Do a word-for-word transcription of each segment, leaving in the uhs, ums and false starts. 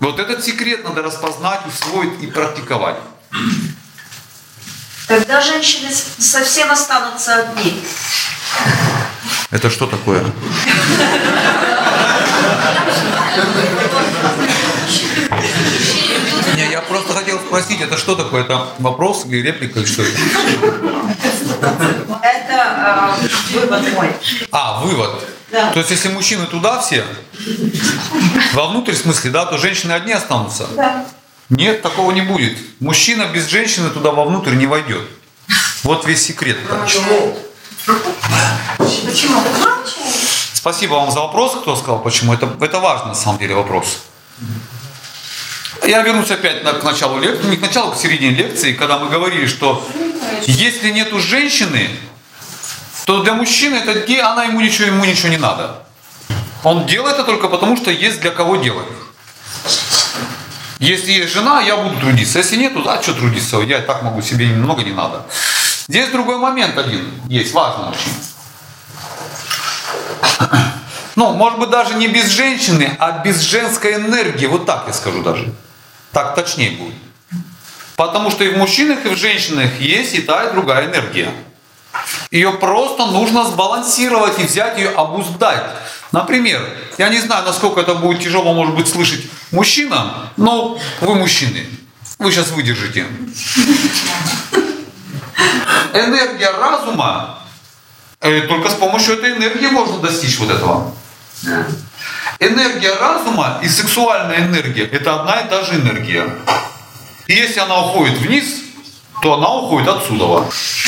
Вот этот секрет надо распознать, усвоить и практиковать. Когда женщины совсем останутся одни. Это что такое? Не, я просто хотел спросить, это что такое? Это вопрос или реплика, или что это? Это э, вывод мой. А, вывод. Да. То есть, если мужчины туда все, вовнутрь в смысле, да, то женщины одни останутся? Да. Нет, такого не будет. Мужчина без женщины туда вовнутрь не войдет. Вот весь секрет. Почему? Почему? Спасибо вам за вопрос, кто сказал почему. Это, это важно, на самом деле, вопрос. Я вернусь опять на, к началу лекции, не к началу, к середине лекции, когда мы говорили, что если нету женщины, то для мужчины это где она ему ничего, ему ничего не надо. Он делает это только потому, что есть для кого делать. Если есть жена, я буду трудиться. Если нету, а что трудиться? Я и так могу, себе немного не надо. Здесь другой момент один есть, важный очень. Ну, может быть, даже не без женщины, а без женской энергии. Вот так я скажу даже. Так точнее будет. Потому что и в мужчинах, и в женщинах есть и та, и другая энергия. Ее просто нужно сбалансировать и взять ее, обуздать. Например, я не знаю, насколько это будет тяжело, может быть, слышать мужчинам, но вы мужчины. Вы сейчас выдержите. Энергия разума, только с помощью этой энергии можно достичь вот этого. Энергия разума и сексуальная энергия – это одна и та же энергия. И если она уходит вниз, то она уходит отсюда.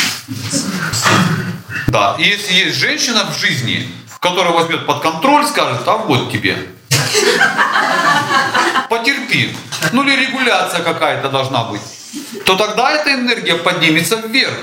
Да, и если есть женщина в жизни, которая возьмет под контроль, скажет, а вот тебе. Потерпи. Ну или регуляция какая-то должна быть. То тогда эта энергия поднимется вверх.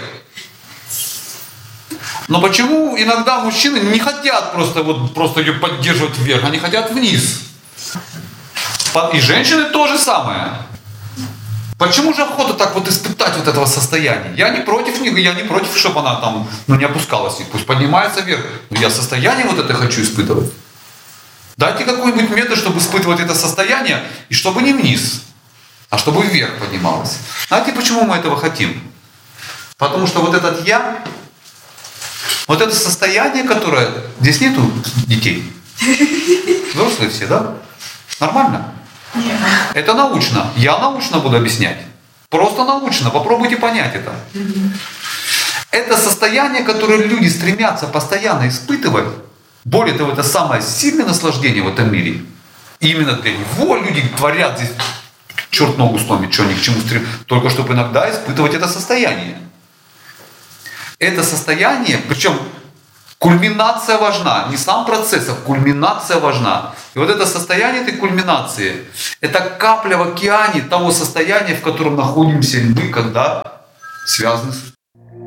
Но почему иногда мужчины не хотят просто, вот, просто ее поддерживать вверх, они хотят вниз? И женщины то же самое. Почему же охота так вот испытать вот этого состояния? Я не против них, я не против, чтобы она там, ну, не опускалась, пусть поднимается вверх. Но я состояние вот это хочу испытывать. Дайте какой-нибудь метод, чтобы испытывать это состояние, и чтобы не вниз, а чтобы вверх поднималось. Знаете, почему мы этого хотим? Потому что вот этот я, вот это состояние, которое... Здесь нету детей. Взрослые все, да? Нормально? Нет. Это научно. Я научно буду объяснять. Просто научно. Попробуйте понять это. Это состояние, которое люди стремятся постоянно испытывать. Более того, это самое сильное наслаждение в этом мире. И именно для него люди творят здесь черт ногу сломит, что ни к чему стремятся. Только чтобы иногда испытывать это состояние. Это состояние, причем кульминация важна, не сам процесс, а кульминация важна. И вот это состояние этой кульминации, это капля в океане того состояния, в котором находимся мы, когда связаны с